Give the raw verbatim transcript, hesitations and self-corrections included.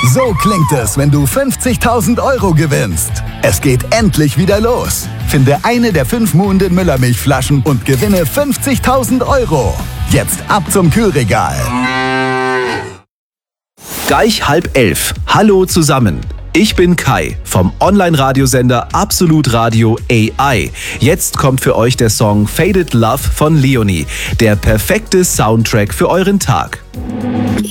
So klingt es, wenn du fünfzigtausend Euro gewinnst. Es geht endlich wieder los. Finde eine der fünf Muhnden Müllermilchflaschen und gewinne fünfzigtausend Euro. Jetzt ab zum Kühlregal. Gleich halb elf. Hallo zusammen. Ich bin Kai vom Online-Radiosender Absolut Radio A I. Jetzt kommt für euch der Song Faded Love von Leonie. Der perfekte Soundtrack für euren Tag.